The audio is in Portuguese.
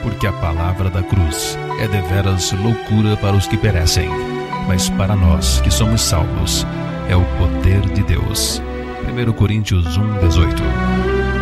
Porque a palavra da cruz é deveras loucura para os que perecem, mas para nós que somos salvos é o poder de Deus. 1 Coríntios 1:18.